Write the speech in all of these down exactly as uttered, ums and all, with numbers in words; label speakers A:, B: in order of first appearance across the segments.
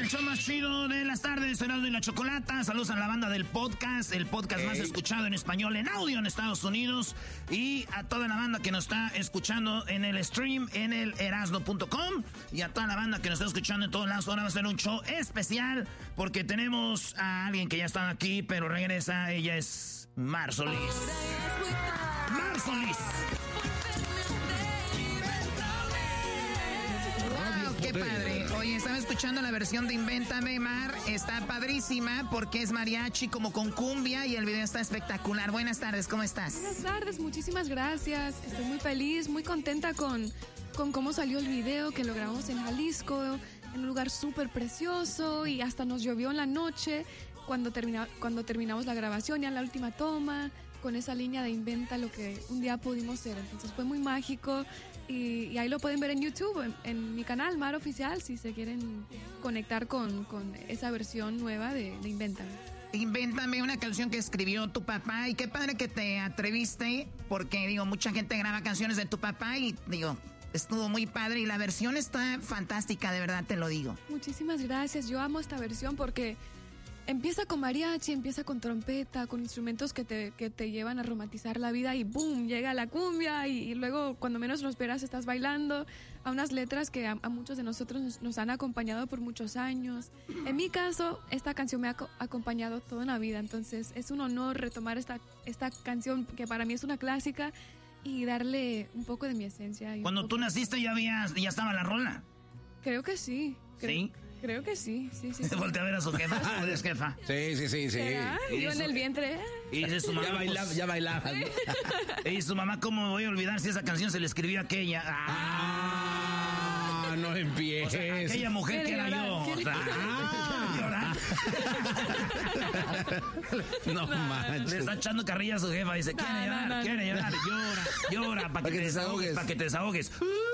A: el show más chido de las tardes, Erasmo y la Chocolata. Saludos a la banda del podcast, el podcast hey. más escuchado en español en audio en Estados Unidos. Y a toda la banda que nos está escuchando en el stream en el erasmo punto com. Y a toda la banda que nos está escuchando en todos lados. Ahora va a ser un show especial porque tenemos a alguien que ya estaba aquí, pero regresa. Ella es Mar Solís. Mar Solís.
B: Qué padre. Oye, estaba escuchando la versión de Invéntame, Mar. Está padrísima porque es mariachi como con cumbia y el video está espectacular. Buenas tardes, ¿cómo estás?
C: Buenas tardes, muchísimas gracias. Estoy muy feliz, muy contenta con, con cómo salió el video, que lo grabamos en Jalisco, en un lugar súper precioso y hasta nos llovió en la noche cuando, termina, cuando terminamos la grabación, ya la última toma, con esa línea de inventa lo que un día pudimos ser. Entonces fue muy mágico. Y, y ahí lo pueden ver en YouTube, en, en mi canal Mar Oficial, si se quieren conectar con, con esa versión nueva de, de Invéntame.
B: Invéntame, una canción que escribió tu papá. Y qué padre que te atreviste, porque digo, mucha gente graba canciones de tu papá y digo, estuvo muy padre. Y la versión está fantástica, de verdad te lo digo.
C: Muchísimas gracias, yo amo esta versión porque empieza con mariachi, empieza con trompeta, con instrumentos que te, que te llevan a romantizar la vida y ¡boom! Llega la cumbia y, y luego cuando menos lo esperas estás bailando a unas letras que a, a muchos de nosotros nos, nos han acompañado por muchos años. En mi caso, esta canción me ha co- acompañado toda la vida, entonces es un honor retomar esta, esta canción que para mí es una clásica y darle un poco de mi esencia. Y
A: Cuando tú naciste ya, habías, ya estaba la rola.
C: Creo que sí. Creo,
A: ¿Sí?
C: Creo que sí, sí, sí. sí.
A: Voltea a ver a su jefa. ¿Tú eres jefa?
D: Sí, sí, sí, sí.
C: Yo en el vientre.
A: Y dice su mamá,
D: ya bailaba, ya bailaba.
A: Y su mamá, ¿cómo voy a olvidar si esa canción se le escribió a aquella?
D: Ah, no empieces.
A: O sea, aquella mujer que era yo. O sea, ah,
D: no manches.
A: Le está echando carrilla a su jefa. Dice, quiere
C: no,
A: llorar,
C: no, no.
A: quiere llorar. Llora, llora, para que, que te desahogues. Para que te desahogues.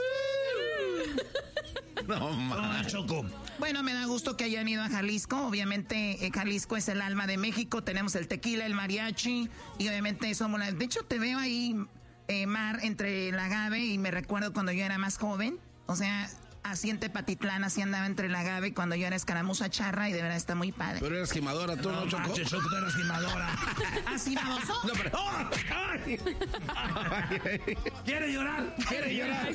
D: No manches.
A: Choco.
B: Bueno, me da gusto que hayan ido a Jalisco. Obviamente, eh, Jalisco es el alma de México. Tenemos el tequila, el mariachi. Y obviamente somos la... De hecho, te veo ahí, eh, Mar, entre el agave. Y me recuerdo cuando yo era más joven. O sea, así en Tepatitlán, así andaba entre el agave cuando yo era escaramuza charra. Y de verdad está muy padre.
D: Pero eres gimadora, tú no,
A: No,
D: Choco.
A: manches, Choco, tú eres gimadora.
B: ¿Así baboso?
D: No, pero...
A: ¡Oh! ¡Ay! ¿Quiere llorar? ¿Quiere llorar?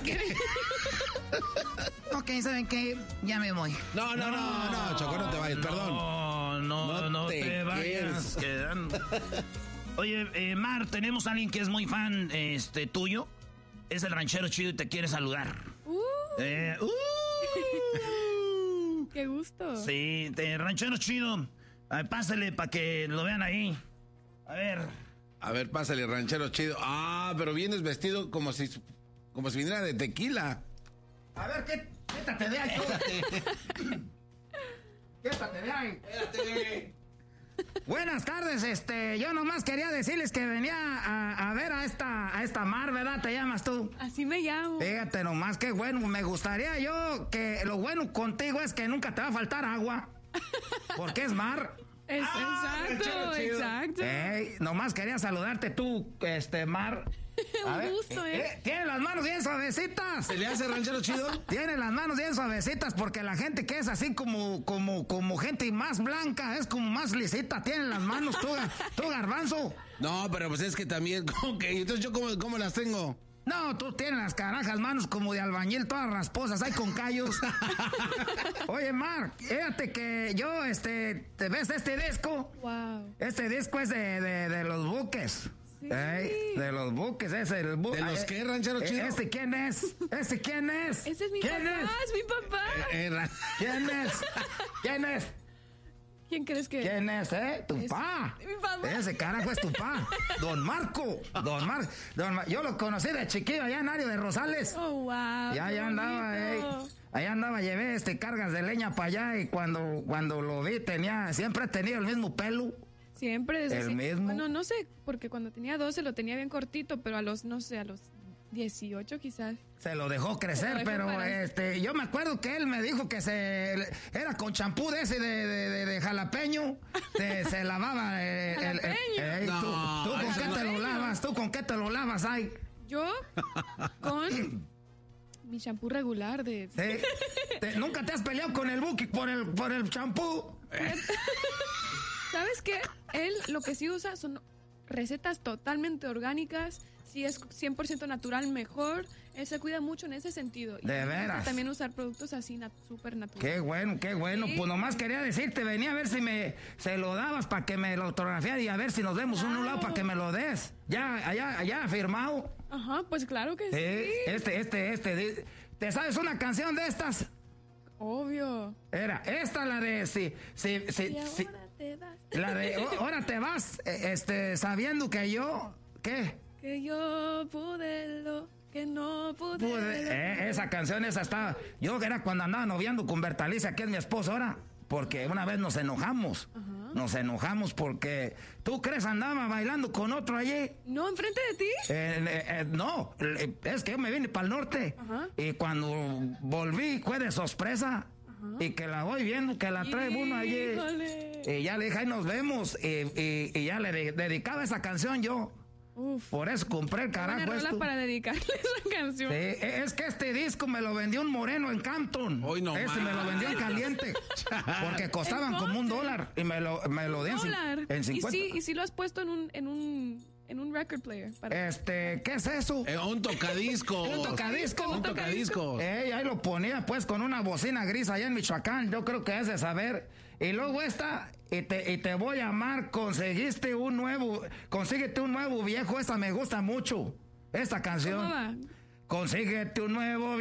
B: Ok, ¿saben qué? Ya me voy.
D: No, no, no, no, Choco, no te vayas, perdón.
A: No, no, no, no te, te vayas. Quedando. Oye, eh, Mar, tenemos a alguien que es muy fan este, tuyo. Es el ranchero chido y te quiere saludar.
C: Uh.
A: Eh, uh.
C: ¡Qué gusto!
A: Sí, te, ranchero chido. A ver, pásale para que lo vean ahí. A ver.
D: A ver, pásale, ranchero chido. Ah, pero vienes vestido como si, como si viniera de tequila.
A: A ver, ¿qué? Quédate de ahí. Quédate de ahí. Quédate. Buenas tardes, este, yo nomás quería decirles que venía a, a ver a esta, a esta Mar, ¿verdad? ¿Te llamas tú?
C: Así me llamo.
A: Fíjate nomás, qué bueno, me gustaría yo que lo bueno contigo es que nunca te va a faltar agua, porque es Mar.
C: Es,
A: Ah,
C: exacto, exacto.
A: Ey, nomás quería saludarte tú, este, Mar. A
C: Un
A: ver,
C: gusto,
A: eh,
C: ¿eh?
A: eh, Tiene las manos bien suavecitas.
D: ¿Se le hace ranchero chido?
A: Tiene las manos bien suavecitas porque la gente que es así como, como, como gente más blanca es como más lisita. Tiene las manos tú, tú Garbanzo.
D: No, pero pues es que también, ¿cómo que? Entonces, ¿yo cómo, cómo las tengo?
A: No, tú tienes las carajas manos como de albañil, todas rasposas, hay con callos. Oye, Mar, fíjate que yo, este, ¿te ves este disco?
C: Wow.
A: Este disco es de, de, de los buques.
C: Sí.
A: Ey, de los buques, ese el bu-
D: ¿De los
A: eh,
D: qué, ranchero
A: eh,
D: chido?
A: ¿Este quién es? ¿Este quién es?
C: Ese es mi
A: ¿Quién
C: papá,
A: es?
C: es mi papá.
D: Eh, ra-
A: ¿Quién es? ¿Quién es?
C: ¿Quién crees que
A: ¿Quién es, eh? Tu
C: Es
A: pa.
C: mi papá.
A: Ese carajo es tu pa. Don Marco. Don Marco. Don Mar- Yo lo conocí de chiquillo allá en Ario de Rosales.
C: Oh, wow.
A: Ya,
C: qué
A: ya andaba, eh.
C: bonito.
A: Allá andaba, llevé este cargas de leña para allá y cuando, cuando lo vi tenía, siempre he tenido el mismo pelo.
C: Siempre desde
A: ¿El
C: así-
A: mismo?
C: Bueno, no sé, porque cuando tenía doce lo tenía bien cortito, pero a los, no sé, a los dieciocho quizás.
A: Se lo dejó crecer,
C: Se lo dejó
A: pero
C: para-
A: este, yo me acuerdo que él me dijo que se era con champú de ese de, de, de, de jalapeño, se, se lavaba el, el- el-
C: Jalapeño.
A: Ey,
D: No,
A: ¿tú, tú con
D: eso
A: qué
D: no-
A: te lo lavas? ¿Tú con qué te lo lavas, ay?
C: Yo con Mi champú regular de...
B: Sí. Te- ¿Nunca te has peleado con el Buki por el por el champú?
C: ¿Sabes qué? Él lo que sí usa son recetas totalmente orgánicas. Si es cien por ciento natural, mejor. Él se cuida mucho en ese sentido. Y
B: ¿De veras?
C: también usar productos así nat- súper naturales.
B: Qué bueno, qué bueno.
C: Sí.
B: Pues nomás quería decirte, venía a ver si me se lo dabas para que me lo autografiara y a ver si nos vemos
C: Claro.
B: un lado para que me lo des. Ya, allá, allá firmado.
C: Ajá, pues claro que sí.
B: Sí, este, este, este. di- ¿Te sabes una canción de estas?
C: Obvio.
B: Era esta la de si, si, si,
C: Y ahora
B: si-
C: te vas.
B: la de "Oh, ahora te vas, eh, este, sabiendo que yo, ¿qué?
C: Que yo pude lo que no pude.
B: Pude-
C: lo-
B: eh, esa canción esa estaba, yo era cuando andaba noviando con Bertalicia, que es mi esposa ahora, porque una vez nos enojamos, nos enojamos porque, ¿tú crees andaba bailando con otro allí?
C: No, enfrente de ti.
B: Eh, eh, eh, no, eh, es que yo me vine para el norte
C: Ajá.
B: y cuando volví fue de sorpresa y que la voy viendo que la trae uno allí
C: Híjole.
B: y ya le dije ahí nos vemos y, y- y ya le de- dedicaba esa canción yo,
C: Uf.
B: por eso compré el
C: Buena
B: carajo
C: rola
B: esto.
C: para dedicarle esa canción.
B: Sí, es que este disco me lo vendió un moreno en Campton.
D: Hoy no
B: Ese
D: más.
B: me lo vendió en caliente. Porque costaban
C: ¿En
B: como un
C: dónde?
B: dólar y me lo, me lo dieron
C: Dólar.
B: en
C: Y
B: cincuenta.
C: sí, y sí lo has puesto en un, en un, en un record player. Para...
B: Este, ¿qué es eso?
D: Eh, un tocadisco.
B: ¿Un tocadisco?
D: Un tocadisco.
B: Ey, ahí lo ponía pues con una bocina gris allá en Michoacán, yo creo que es de saber. Y luego esta, y te, y te voy a amar, conseguiste un nuevo, consíguete un nuevo viejo, esta me gusta mucho, esta canción.
C: ¿Cómo va?
B: Consíguete un nuevo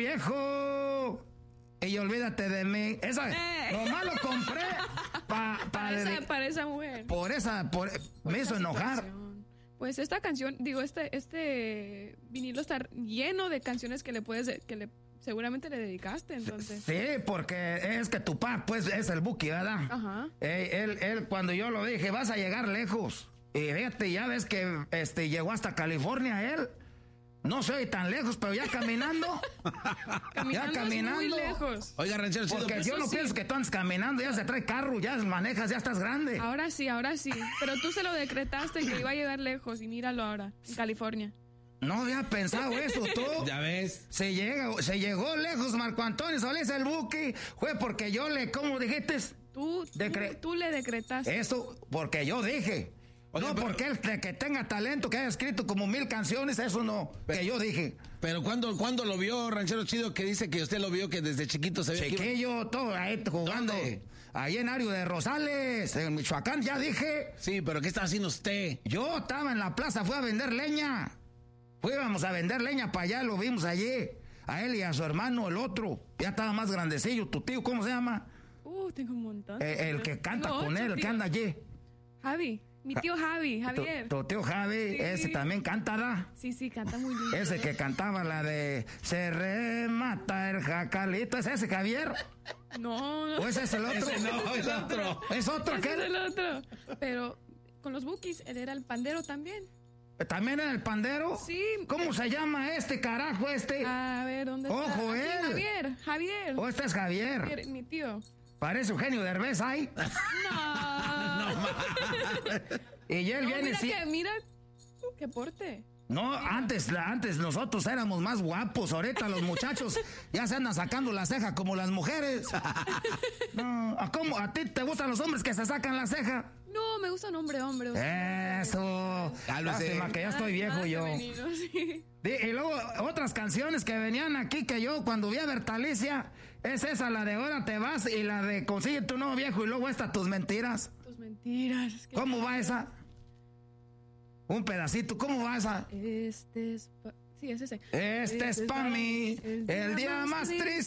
B: viejo y olvídate de mí. Esa,
C: Eh.
B: nomás lo compré pa, pa
C: Para,
B: dedi-
C: esa, para esa mujer.
B: por esa, por, me hizo
C: Esta
B: enojar.
C: situación. Pues esta canción, digo, este, este vinilo está lleno de canciones que le puedes, de- que le seguramente le dedicaste, entonces.
B: Sí, porque es que tu papá, pues, es el Buki, ¿verdad?
C: Ajá.
B: Eh, él, él, cuando yo lo dije, vas a llegar lejos. Y fíjate, ya ves que este, llegó hasta California él. No soy tan lejos, pero ya caminando.
C: Caminando,
B: ya
C: es muy
B: caminando.
C: lejos.
D: Oiga, ranchero chido.
B: Porque
D: pues,
B: yo no
C: sí.
B: pienso que tú andes caminando, ya se trae carro, ya manejas, ya estás grande.
C: Ahora sí, ahora sí. Pero tú se lo decretaste que iba a llegar lejos y míralo ahora, en California.
B: No había pensado eso tú.
D: Ya ves.
B: Se llega, se llegó lejos Marco Antonio Solís el Buki. Fue porque yo le, ¿cómo dijiste?
C: Tú, tú,
B: Decre-
C: tú le decretaste.
B: Eso, porque yo dije.
D: Oye,
B: no,
D: pero-
B: porque él que, que tenga talento, que haya escrito como mil canciones, eso no, que yo dije.
D: Pero ¿cuándo, ¿cuándo lo vio, ranchero chido, que dice que usted lo vio que desde chiquito se ve que iba-
B: Chiquillo, todo ahí jugando.
D: ¿Dónde?
B: Ahí en Ario de Rosales, en Michoacán, ya dije.
D: Sí, pero ¿qué está haciendo usted?
B: Yo estaba en la plaza, fui a vender leña. Fuimos a vender leña para allá, lo vimos allí. A él y a su hermano, el otro. Ya estaba más grandecillo, tu tío, ¿cómo se llama?
C: Uh, tengo un montón.
B: Eh, el que canta
C: Tengo
B: con
C: ocho,
B: él, el que
C: tío.
B: anda allí.
C: Javi, mi tío Javi,
B: Tu,
C: Javier.
B: tu tío Javi,
C: Sí.
B: ese también canta, ¿da?
C: Sí, sí, canta muy lindo.
B: Ese que cantaba la de Se remata el jacalito, ¿es ese Javier?
C: No, no.
B: ¿O ese es el otro?
D: Ese no, es otro.
B: ¿Es otro
C: Ese es
B: qué?
C: el otro. Pero con los Bukis, él era el pandero también.
B: ¿También en el pandero?
C: Sí.
B: ¿Cómo se llama este carajo este?
C: A ver, ¿dónde está?
B: Ojo,
C: Aquí,
B: él.
C: Javier, Javier.
B: ¿O este es Javier?
C: Javier, mi tío.
B: Parece Eugenio Derbez ahí.
C: No.
B: Y él
C: No,
B: viene
C: mira
B: sí.
C: que, mira qué porte.
B: No, antes, antes nosotros éramos más guapos. Ahorita los muchachos ya se andan sacando la ceja como las mujeres. No, ¿a, cómo? ¿A ti te gustan los hombres que se sacan la ceja?
C: No, me gusta un hombre, hombre. o
B: Eh.
C: sea,
B: Eso.
D: Cálmese.
B: Lástima que ya estoy viejo
C: nada
B: yo.
C: femenino, sí.
B: Y, y luego otras canciones que venían aquí que yo cuando vi a Bertalicia, es esa, la de Ahora te vas y la de Consigue tu nuevo viejo y luego esta Tus mentiras.
C: Tus mentiras. es que-
B: ¿Cómo va esa? Un pedacito, ¿cómo va esa?
C: Este es... pa- Sí, es ese.
B: Este es para mí el día más triste.